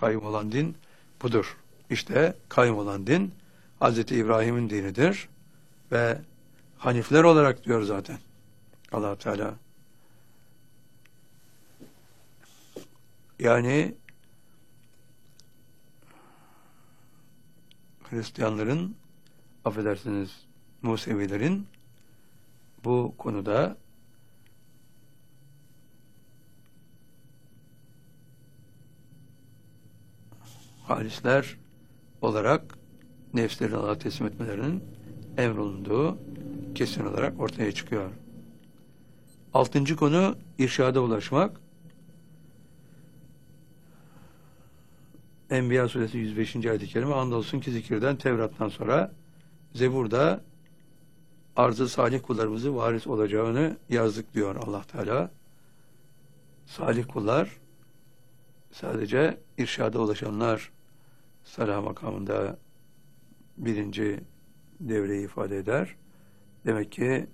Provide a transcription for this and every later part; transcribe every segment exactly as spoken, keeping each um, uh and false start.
kayyum olan din budur. İşte kayyum olan din Hazreti İbrahim'in dinidir ve Hanifler olarak diyor zaten Allah Teala. Yani Hristiyanların, affedersiniz Musevilerin bu konuda halisler olarak nefslerini Allah'a teslim etmelerinin emrolunduğu kesin olarak ortaya çıkıyor. Altıncı konu irşada ulaşmak. Enbiya suresi yüz beşinci ayet-i kerime, andolsun ki zikirden, Tevrat'tan sonra Zebur'da arz-ı salih kullarımızı varis olacağını yazdık diyor Allah Teala. Salih kullar sadece irşada ulaşanlar salah makamında birinci devreyi ifade eder. Demek ki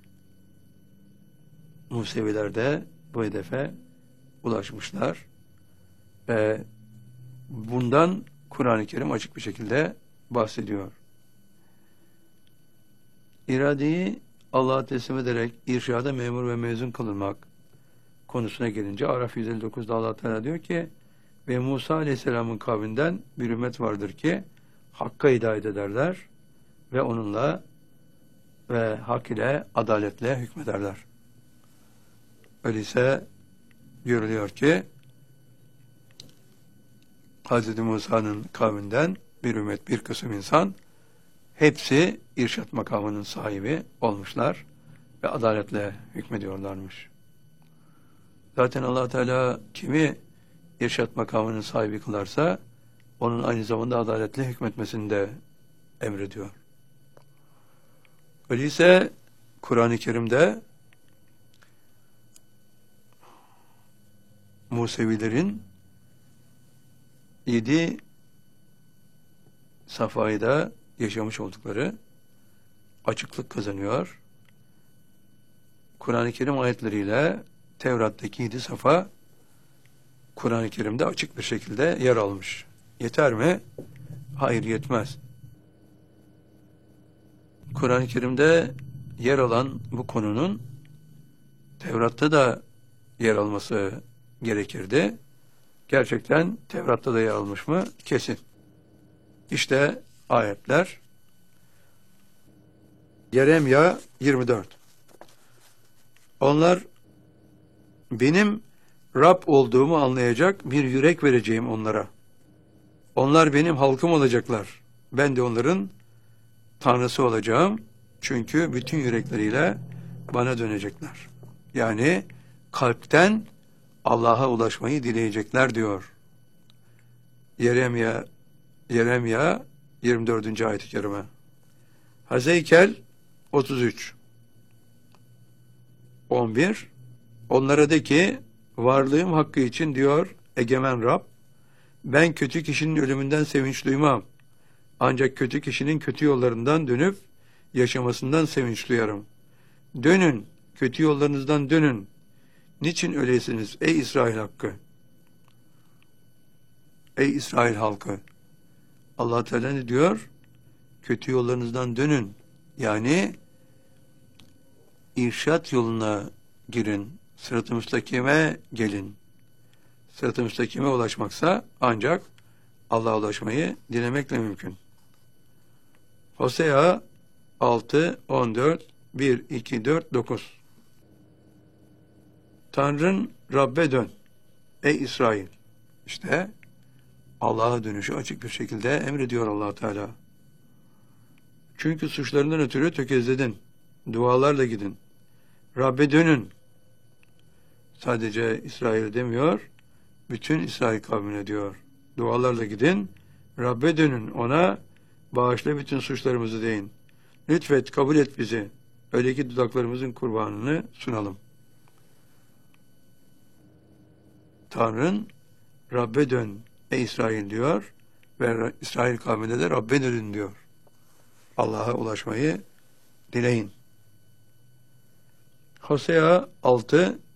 Museviler de bu hedefe ulaşmışlar ve bundan Kur'an-ı Kerim açık bir şekilde bahsediyor. İradeyi Allah'a teslim ederek irşada memur ve mezun kılınmak konusuna gelince Araf yüz elli dokuzda Allah Teala diyor ki ve Musa Aleyhisselam'ın kavminden bir ümmet vardır ki Hakk'a hidayet ederler ve onunla ve hak ile, adaletle hükmederler. Öyleyse görülüyor ki Hz. Musa'nın kavminden bir ümmet, bir kısım insan hepsi irşat makamının sahibi olmuşlar ve adaletle hükmediyorlarmış. Zaten Allah Teala kimi irşat makamının sahibi kılarsa onun aynı zamanda adaletle hükmetmesini de emrediyor. Öyleyse Kur'an-ı Kerim'de Musevilerin yedi safhayda yaşamış oldukları açıklık kazanıyor. Kur'an-ı Kerim ayetleriyle Tevrat'taki yedi safa Kur'an-ı Kerim'de açık bir şekilde yer almış. Yeter mi? Hayır, yetmez. Kur'an-ı Kerim'de yer alan bu konunun Tevrat'ta da yer alması gerekirdi. Gerçekten Tevrat'ta da yer almış mı? Kesin. İşte ayetler. Yeremya yirmi dört. Onlar benim Rab olduğumu anlayacak bir yürek vereceğim onlara. Onlar benim halkım olacaklar. Ben de onların Tanrısı olacağım. Çünkü bütün yürekleriyle bana dönecekler. Yani kalpten Allah'a ulaşmayı dileyecekler diyor. Yeremya Yeremya yirmi dördüncü ayet-i kerime. Hazeykel otuz üç. on bir. Onlara de ki varlığım hakkı için diyor egemen Rab, ben kötü kişinin ölümünden sevinç duymam. Ancak kötü kişinin kötü yollarından dönüp yaşamasından sevinç duyarım. Dönün, kötü yollarınızdan dönün. Niçin öylesiniz ey İsrail hakkı? Ey İsrail halkı! Allah Teala ne diyor? Kötü yollarınızdan dönün. Yani irşat yoluna girin. Sırat-ı müstakime gelin. Sırat-ı müstakime ulaşmaksa ancak Allah'a ulaşmayı dilemekle mümkün. Hosea altı, on dört, bir, iki, dört, dokuz. Tanrın Rabbe dön ey İsrail. İşte Allah'a dönüşü açık bir şekilde emrediyor Allah Teala. Çünkü suçlarından ötürü tökezledin. Dualarla gidin. Rabbe dönün. Sadece İsrail demiyor, bütün İsrail kavmine diyor. Dualarla gidin, Rabbe dönün, ona bağışla bütün suçlarımızı deyin. Lütfet, kabul et bizi. Öyle ki dudaklarımızın kurbanını sunalım. Tanrın Rabbe dön ey İsrail diyor ve İsrail kavmine de Rabbe dönün diyor. Allah'a ulaşmayı dileyin. Hosea altı